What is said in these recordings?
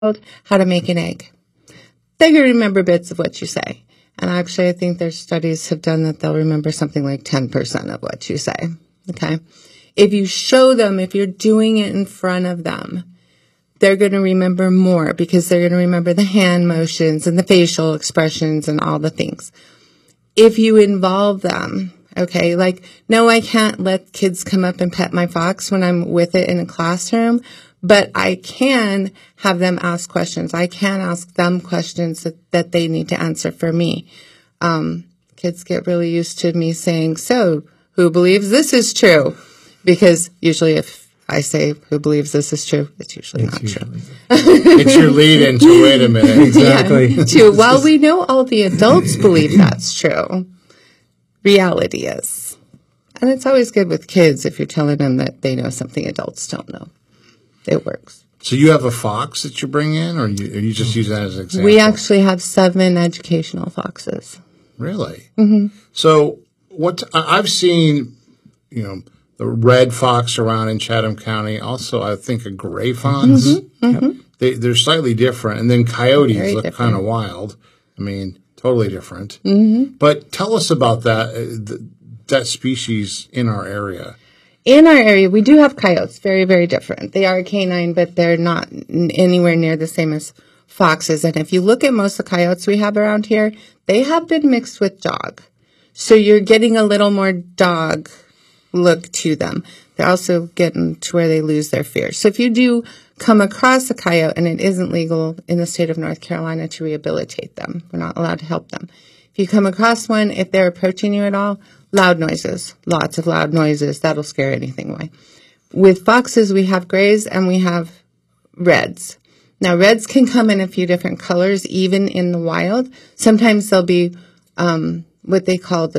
how to make an egg. They're going to remember bits of what you say. And actually, I think their studies have done that they'll remember something like 10% of what you say. Okay. If you show them, if you're doing it in front of them, they're going to remember more because they're going to remember the hand motions and the facial expressions and all the things. If you involve them, okay, like, no, I can't let kids come up and pet my fox when I'm with it in a classroom, but I can have them ask questions. I can ask them questions that they need to answer for me. Kids get really used to me saying, so, who believes this is true? Because usually if I say, who believes this is true, it's usually not true. It's your lead into, wait a minute. Exactly. Yeah, well, we know all the adults believe that's true. Reality is. And it's always good with kids if you're telling them that they know something adults don't know. It works. So you have a fox that you bring in, or you just use that as an example? We actually have 7 educational foxes. Really? Mm-hmm. So I've seen, the red fox around in Chatham County. Also, I think a gray fox. Mm-hmm. Mm-hmm. They're slightly different. And then coyotes look kind of wild. I mean, totally different. Mm-hmm. But tell us about that species in our area. In our area, we do have coyotes. Very, very different. They are canine, but they're not anywhere near the same as foxes. And if you look at most of the coyotes we have around here, they have been mixed with dog. So you're getting a little more dog look to them. They're also getting to where they lose their fear. So if you do come across a coyote, and it isn't legal in the state of North Carolina to rehabilitate them, we're not allowed to help them. If you come across one, if they're approaching you at all, loud noises, lots of loud noises. That'll scare anything away. With foxes, we have grays and we have reds. Now, reds can come in a few different colors, even in the wild. Sometimes they'll be what they call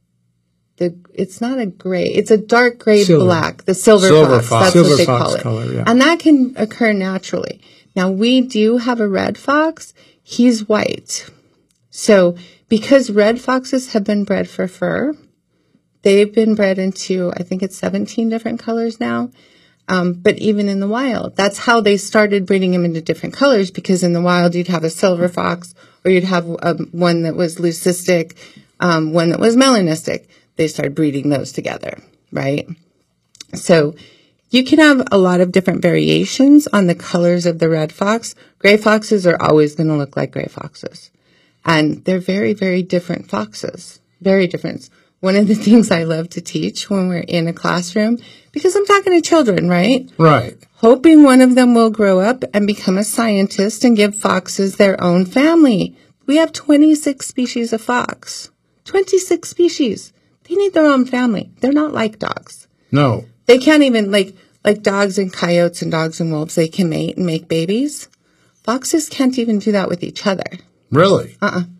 it's not a gray, it's a dark gray black, the silver fox. That's silver what they fox call it. Color, yeah. And that can occur naturally. Now, we do have a red fox. He's white. So because red foxes have been bred for fur, they've been bred into, I think it's 17 different colors now. But even in the wild, that's how they started breeding them into different colors, because in the wild you'd have a silver fox, or you'd have one that was leucistic, one that was melanistic. They started breeding those together, right? So you can have a lot of different variations on the colors of the red fox. Gray foxes are always going to look like gray foxes. And they're very, very different foxes, very different. One of the things I love to teach when we're in a classroom, because I'm talking to children, right? Right. Hoping one of them will grow up and become a scientist and give foxes their own family. We have 26 species of fox. 26 species. They need their own family. They're not like dogs. No. They can't even, like dogs and coyotes and dogs and wolves, they can mate and make babies. Foxes can't even do that with each other. Really?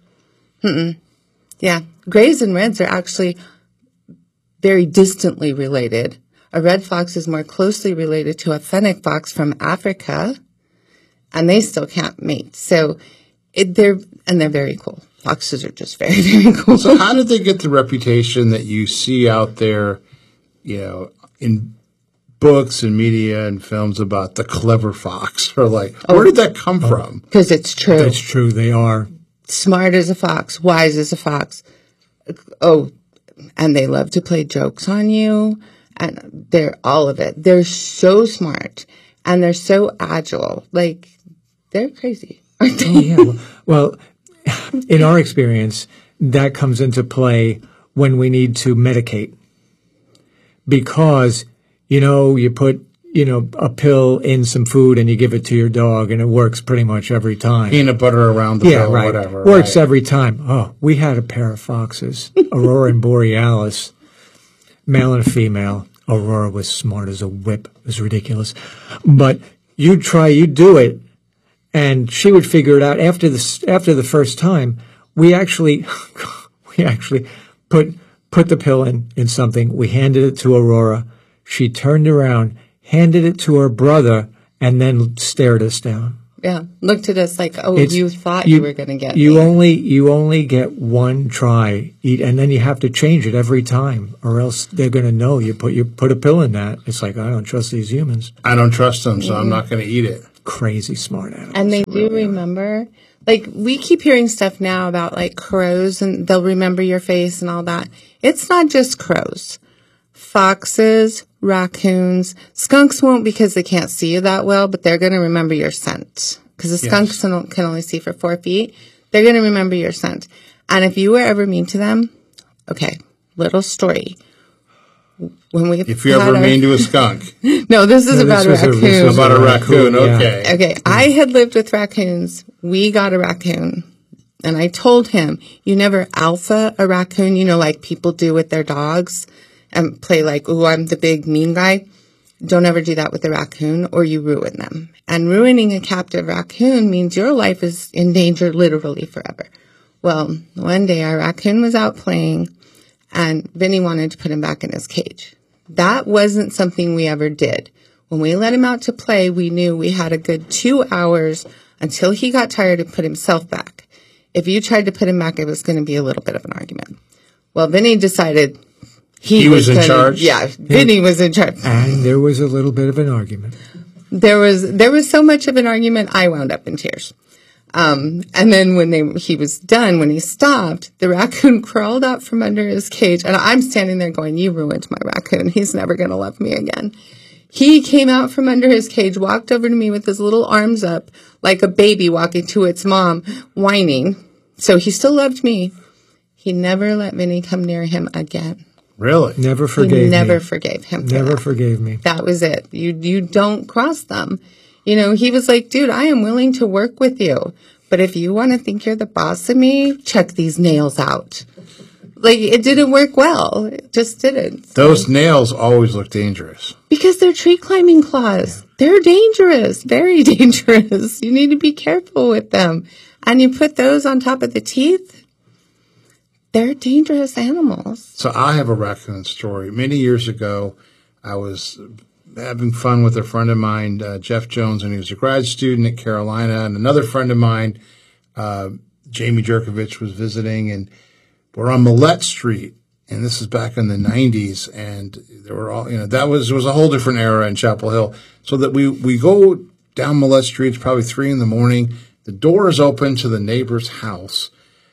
Yeah. Grays and reds are actually very distantly related. A red fox is more closely related to a fennec fox from Africa, and they still can't mate. So they're very cool. Foxes are just very, very cool. So how did they get the reputation that you see out there, in books and media and films about the clever fox? Or where did that come from? Because it's true. It's true. They are. Smart as a fox, wise as a fox. Oh, and they love to play jokes on you. And they're all of it. They're so smart. And they're so agile. They're crazy, aren't they? Oh, yeah. Well, in our experience, that comes into play when we need to medicate. Because, you put, a pill in some food and you give it to your dog and it works pretty much every time. Peanut butter around the pill, right. Whatever. Works every time. Oh, we had a pair of foxes, Aurora and Borealis, male and female. Aurora was smart as a whip. It was ridiculous. But you'd do it, and she would figure it out. After the first time, we actually put the pill in something. We handed it to Aurora. She turned around, handed it to her brother, and then stared us down. Yeah, looked at us like, you thought you were going to get you me. You only get one try, and then you have to change it every time, or else they're going to know you put a pill in that. It's like, I don't trust these humans. I don't trust them, so I'm not going to eat it. crazy smart animals. And they do remember. Like, we keep hearing stuff now about, like, crows, and they'll remember your face and all that. It's not just crows. Foxes, raccoons, skunks won't because they can't see you that well, but they're going to remember your scent. Because the skunks can only see for 4 feet. They're going to remember your scent. And if you were ever mean to them, okay, little story. If you're ever mean to a skunk. No, this is about a raccoon. About a raccoon, okay. Yeah. Okay, I had lived with raccoons. We got a raccoon. And I told him, you never alpha a raccoon, you know, like people do with their dogs and play like, ooh, I'm the big mean guy. Don't ever do that with a raccoon or you ruin them. And ruining a captive raccoon means your life is in danger literally forever. Well, one day our raccoon was out playing and Vinny wanted to put him back in his cage. That wasn't something we ever did. When we let him out to play, we knew we had a good 2 hours until he got tired and put himself back. If you tried to put him back, it was going to be a little bit of an argument. Well, Vinny decided he was in charge. Yeah, Vinny was in charge. And there was a little bit of an argument. There was so much of an argument, I wound up in tears. And then when he was done, when he stopped, the raccoon crawled out from under his cage. And I'm standing there going, you ruined my raccoon. He's never going to love me again. He came out from under his cage, walked over to me with his little arms up like a baby walking to its mom, whining. So he still loved me. He never let Vinny come near him again. Really? Never forgave me. He never forgave him. Never forgave me. That was it. You don't cross them. You know, he was like, dude, I am willing to work with you. But if you want to think you're the boss of me, check these nails out. Like, it didn't work well. It just didn't. So. Those nails always look dangerous. Because they're tree climbing claws. Yeah. They're dangerous. Very dangerous. You need to be careful with them. And you put those on top of the teeth. They're dangerous animals. So I have a raccoon story. Many years ago, I was having fun with a friend of mine, Jeff Jones, and he was a grad student at Carolina. And another friend of mine, Jamie Jerkovich, was visiting. And we're on Millette Street. And this is back in the 90s. And there were all, you know, it was a whole different era in Chapel Hill. So that we go down Millette Street. It's probably 3 a.m. The door is open to the neighbor's house.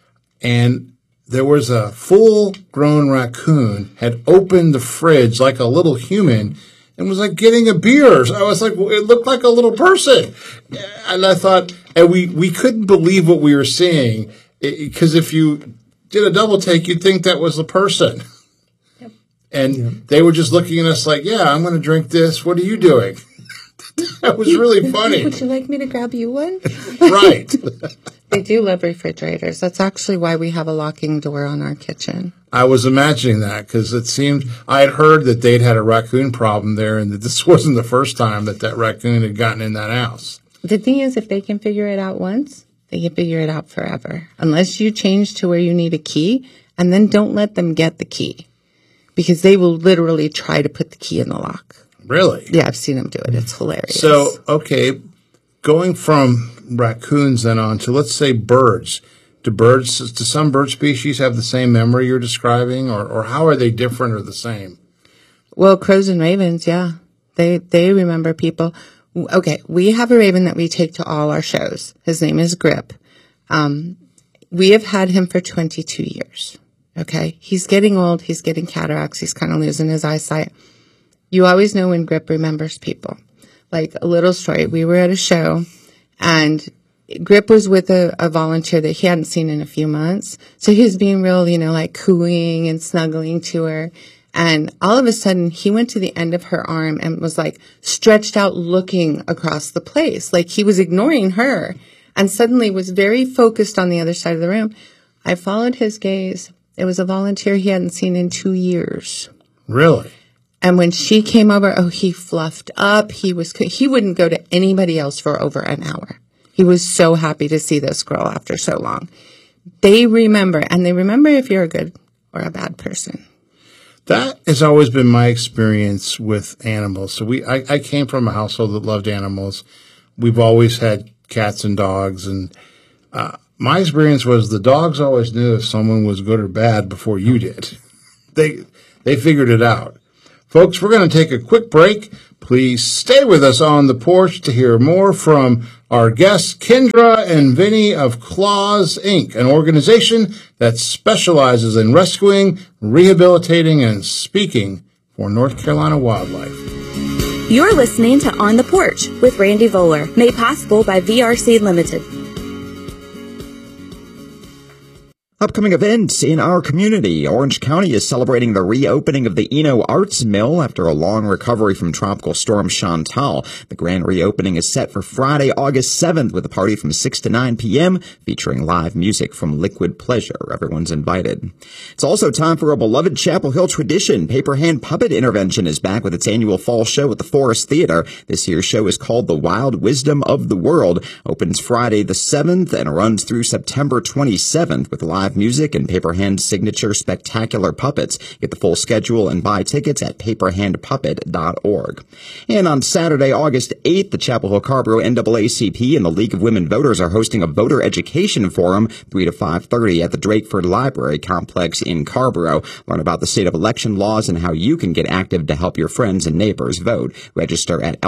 And there was a full-grown raccoon had opened the fridge like a little human and was like getting a beer. So I was like, well, it looked like a little person. And I thought, and we couldn't believe what we were seeing because if you did a double take, you'd think that was the person. Yep. And they were just looking at us like, yeah, I'm going to drink this. What are you doing? That was really funny. Would you like me to grab you one? Right. They do love refrigerators. That's actually why we have a locking door on our kitchen. I was imagining that because it seemed I had heard that they'd had a raccoon problem there and that this wasn't the first time that raccoon had gotten in that house. The thing is, if they can figure it out once, they can figure it out forever. Unless you change to where you need a key, and then don't let them get the key because they will literally try to put the key in the lock. Really? Yeah, I've seen them do it. It's hilarious. So, okay, going from raccoons then on to, let's say, birds. Do some bird species have the same memory you're describing, or how are they different or the same? Well, crows and ravens, yeah. They remember people. Okay, we have a raven that we take to all our shows. His name is Grip. We have had him for 22 years. Okay? He's getting old. He's getting cataracts. He's kind of losing his eyesight. You always know when Grip remembers people. Like a little story. We were at a show and Grip was with a volunteer that he hadn't seen in a few months. So he was being real, like cooing and snuggling to her. And all of a sudden he went to the end of her arm and was like stretched out looking across the place. Like he was ignoring her and suddenly was very focused on the other side of the room. I followed his gaze. It was a volunteer he hadn't seen in 2 years. Really? And when she came over, he fluffed up. He wouldn't go to anybody else for over an hour. He was so happy to see this girl after so long. They remember, and they remember if you're a good or a bad person. That has always been my experience with animals. So I came from a household that loved animals. We've always had cats and dogs, and my experience was the dogs always knew if someone was good or bad before you did. They figured it out. Folks, we're going to take a quick break. Please Please stay with us on the porch to hear more from our guests, Kendra and Vinny of Claws, Inc., an organization that specializes in rescuing, rehabilitating, and speaking for North Carolina wildlife. You're listening to On the Porch with Randy Voller, made possible by VRC Limited. Upcoming events in our community. Orange County is celebrating the reopening of the Eno Arts Mill after a long recovery from Tropical Storm Chantal. The grand reopening is set for Friday, August 7th with a party from 6 to 9 p.m. featuring live music from Liquid Pleasure. Everyone's invited. It's also time for a beloved Chapel Hill tradition. Paper Hand Puppet Intervention is back with its annual fall show at the Forest Theater. This year's show is called The Wild Wisdom of the World. Opens Friday the 7th and runs through September 27th with live music and Paper Hand's signature spectacular puppets. Get the full schedule and buy tickets at paperhandpuppet.org. And on Saturday, August 8th, the Chapel Hill Carrboro NAACP and the League of Women Voters are hosting a voter education forum 3 to 5:30 at the Drakeford Library Complex in Carrboro. Learn about the state of election laws and how you can get active to help your friends and neighbors vote. Register at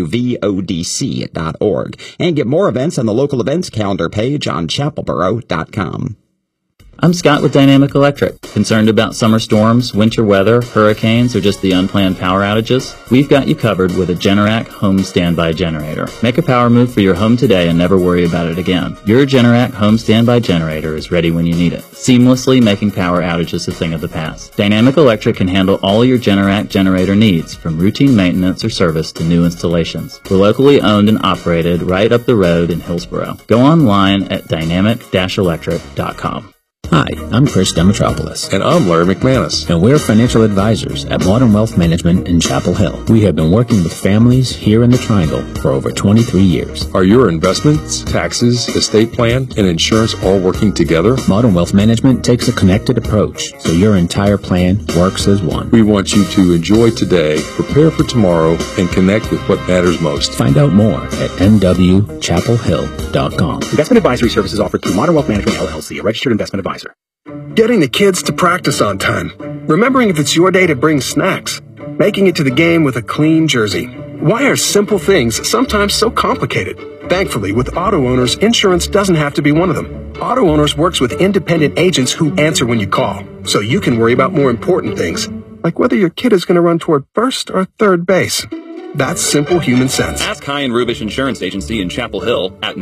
lwvodc.org. And get more events on the local events calendar page on chapelboro.com. I'm Scott with Dynamic Electric. Concerned about summer storms, winter weather, hurricanes, or just the unplanned power outages? We've got you covered with a Generac home standby generator. Make a power move for your home today and never worry about it again. Your Generac home standby generator is ready when you need it, seamlessly making power outages a thing of the past. Dynamic Electric can handle all your Generac generator needs, from routine maintenance or service to new installations. We're locally owned and operated right up the road in Hillsboro. Go online at dynamic-electric.com. Hi, I'm Chris Demetropoulos. And I'm Larry McManus. And we're financial advisors at Modern Wealth Management in Chapel Hill. We have been working with families here in the Triangle for over 23 years. Are your investments, taxes, estate plan, and insurance all working together? Modern Wealth Management takes a connected approach, so your entire plan works as one. We want you to enjoy today, prepare for tomorrow, and connect with what matters most. Find out more at nwchapelhill.com. Investment advisory services offered through Modern Wealth Management, LLC, a registered investment advisor. Getting the kids to practice on time. Remembering if it's your day to bring snacks. Making it to the game with a clean jersey. Why are simple things sometimes so complicated? Thankfully, with Auto Owners, insurance doesn't have to be one of them. Auto Owners works with independent agents who answer when you call, so you can worry about more important things, like whether your kid is going to run toward first or third base. That's simple human sense. Ask High and Rubish Insurance Agency in Chapel Hill at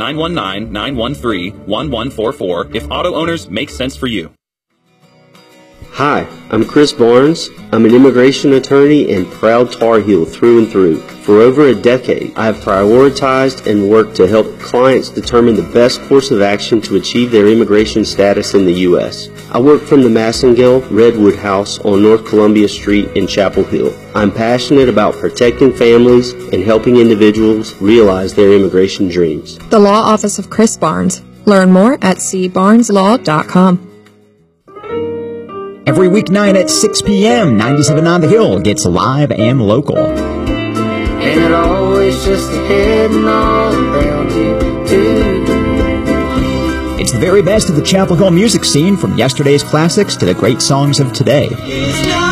919-913-1144 if Auto Owners makes sense for you. Hi, I'm Chris Barnes. I'm an immigration attorney and proud Tar Heel through and through. For over a decade, I have prioritized and worked to help clients determine the best course of action to achieve their immigration status in the U.S. I work from the Massengale Redwood House on North Columbia Street in Chapel Hill. I'm passionate about protecting families and helping individuals realize their immigration dreams. The Law Office of Chris Barnes. Learn more at cbarneslaw.com. Every weeknight at 6 p.m., 97 on the Hill gets live and local. And it always just heading all around you, too. It's the very best of the Chapel Hill music scene, from yesterday's classics to the great songs of today.